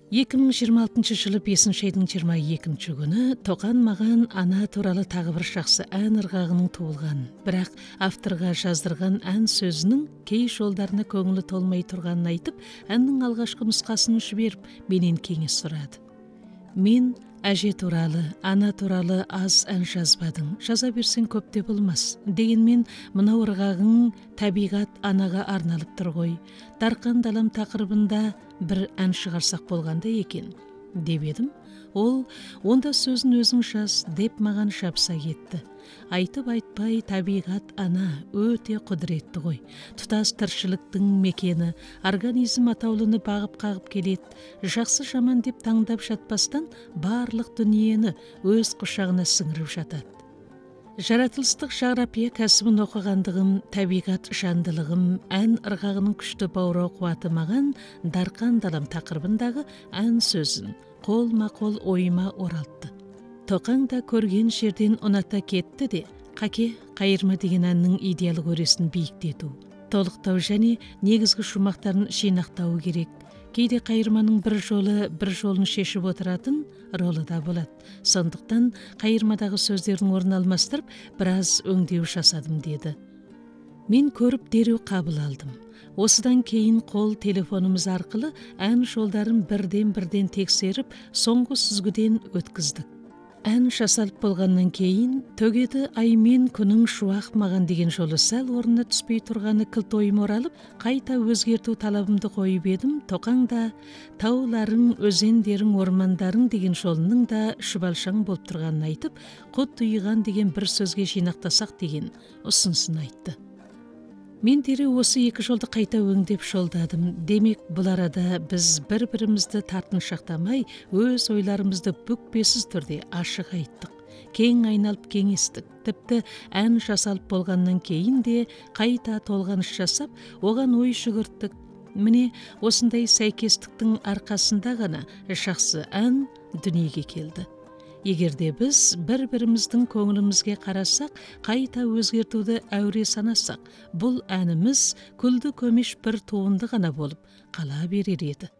2026 жылы 5 айдың 22 күні Тоқан маған ана туралы тағы бір жақсы ән ырғағының туылған, бірақ авторға жаздырған ән сөзінің кей жолдарына көңілі толмай тұрғанын айтып, әннің алғашқы нұсқасын жіберіп, менен кеңес сұрады. Мен әже туралы, ана туралы аз ән жазбадың, жаза берсең көп те болмас. Дегенмен мынау ырғағың табиғат анаға арналып тұр ғой. Дарқан далам тақырыбында бір ән шығарсақ болғанда екен, деп едім. Ол, онда сөзін өзің жаз, деп маған шапса кетті. Айтып айтпай табиғат ана өте құдіретті ғой. Тұтас тіршіліктің мекені, организм атаулыны бағып қағып келеді. Жақсы жаман деп таңдап жатпастан, барлық дүниені өз құшағына сіңіріп жатады. Жаратылыстық жағрапия кәсібін оқығандығым, табиғат жандылығым, ән ырғағының күшті баурау қуаты маған Дарқан далам тақырыбындағы ән сөзін қолма-қол ойыма оралтты. Тоқаң да көрген жерден ұната кетті де, қаке қайырма деген әннің идеал өресін биіктету, толықтау және негізгі шумақтарын жинақтау керек. Кейде қайырманың бір жолын шешіп отыратын ролы да болады. Сондықтан қайырмадағы сөздердің орнын алмастырып, біраз өңдеу жасадым деді. Мен көріп дереу қабыл алдым. Осыдан кейін қол телефонымыз арқылы ән жолдарын бірден тексеріп, соңғы сүзгіден өткіздік. Ән жасалып болғаннан кейін, төгеді аймен күнің шуақ маған деген жолы сәл орнына түспей тұрғаны кілт ойыма оралып, қайта өзгерту талабымды қойып едім. Тоқаң да тауларың, өзендерің, ормандарың деген жолының да шұбалшаң болып тұрғанын айтып, құт ұйыған деген бір сөзге жинақтасақ деген ұсынысын айтты. Мен дереу осы екі жолды қайта өңдеп жолдадым. Демек, бұл арада біз бір-бірімізді тартыншақтамай, өз ойларымызды бүкпесіз түрде ашық айттық. Кең айналып кеңестік. Тіпті ән жасалып болғаннан кейін де қайта толғаныш жасап, оған ой жүгірттік. Міне, осындай сәйкестіктің арқасында ғана жақсы ән дүниеге келді. Егерде біз бір-біріміздің көңілімізге қарасақ, қайта өзгертуді әуре санасақ, бұл әніміз күлді көмеш бір туынды ғана болып қала берер еді.